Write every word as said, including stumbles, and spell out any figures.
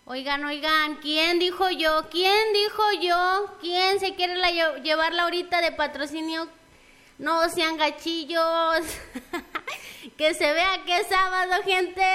Oigan, oigan, ¿quién dijo yo? ¿Quién dijo yo? ¿Quién se quiere la lle- llevarla ahorita de patrocinio? No sean gachillos. Que se vea que es sábado, gente.